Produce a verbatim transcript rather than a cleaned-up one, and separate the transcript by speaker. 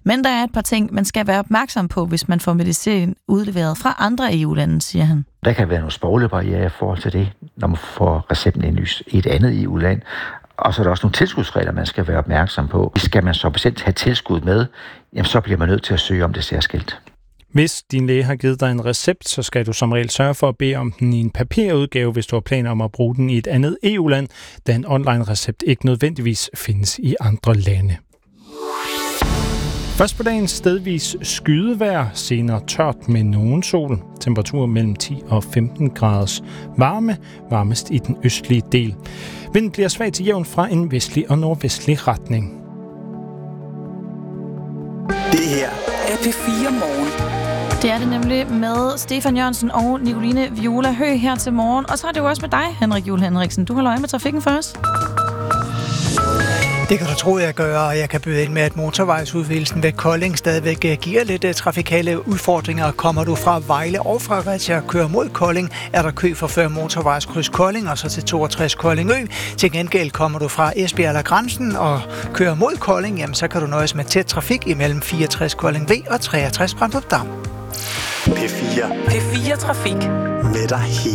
Speaker 1: Men der er et par ting, man skal være opmærksom på, hvis man får medicin udleveret fra andre E U-lande, siger han.
Speaker 2: Der kan være nogle sproglige barrierer i forhold til det, når man får recepten indlyst i et andet E U-land. Og så er der også nogle tilskudsregler, man skal være opmærksom på. Skal man som patient have tilskud med, jamen så bliver man nødt til at søge om det særskilt.
Speaker 3: Hvis din læge har givet dig en recept, så skal du som regel sørge for at bede om den i en papirudgave, hvis du har planer om at bruge den i et andet E U-land, da en online-recept ikke nødvendigvis findes i andre lande. Først på dagen stedvis skydevejr, senere tørt med nogen sol. Temperatur mellem ti og femten graders varme, varmest i den østlige del. Vinden bliver svag til jævn fra en vestlig og nordvestlig retning.
Speaker 4: Det her er P fire Morgen.
Speaker 1: Det er det nemlig med Stefan Jørgensen og Nicoline Viola Høgh her til morgen. Og så er det jo også med dig, Henrik Juhl Henriksen. Du holder øje med trafikken for os.
Speaker 5: Det kan du tro, jeg gør, og jeg kan byde ind med, at motorvejsudvidelsen ved Kolding stadigvæk giver lidt trafikale udfordringer. Kommer du fra Vejle og fra Retia og kører mod Kolding, er der kø for før motorvejskryds Kolding og så til toogtres Koldingø. Til gengæld kommer du fra Esbjerg eller Grænsen og kører mod Kolding, jamen så kan du nøjes med tæt trafik imellem fireogtres Kolding V og treogtres Brandrup Dam.
Speaker 4: P fire.
Speaker 1: P fire Trafik.
Speaker 4: Med dig hele